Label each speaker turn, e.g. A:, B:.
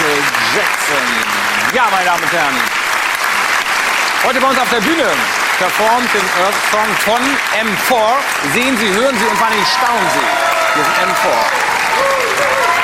A: Michael Jackson. Ja, meine Damen und Herren, heute bei uns auf der Bühne performt den Song von M4. Sehen Sie, hören Sie und vor allem staunen Sie. Hier ist M4.